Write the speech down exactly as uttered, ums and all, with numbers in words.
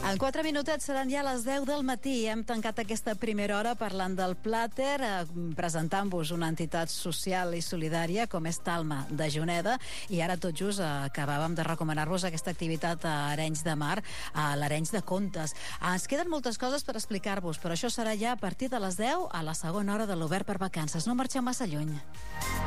En quatre minutets seran ja les deu del matí. Hem tancat aquesta primera hora parlant del Plàter, eh, presentant-vos una entitat social i solidària com és Talma de Juneda, i ara tot just eh, acabàvem de recomanar-vos aquesta activitat a Arenys de Mar, a l'Arenys de Contes. Eh, ens queden moltes coses per explicar-vos, però això serà ja a partir de les deu a la segona hora de l'Obert per Vacances. No marxeu massa lluny.